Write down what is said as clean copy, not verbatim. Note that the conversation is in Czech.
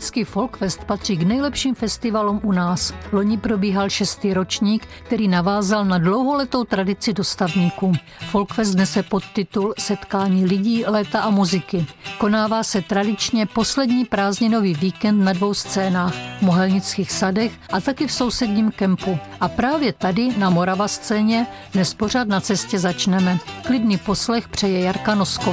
Mohelnický Folkfest patří k nejlepším festivalům u nás. Loni probíhal 6. ročník, který navázal na dlouholetou tradici dostavníků. Folkfest nese podtitul Setkání lidí, léta a muziky. Konává se tradičně poslední prázdninový víkend na 2 scénách, v Mohelnických sadech a taky v sousedním kempu. A právě tady, na Morava scéně, dnes pořád na cestě začneme. Klidný poslech přeje Jarka Nosková.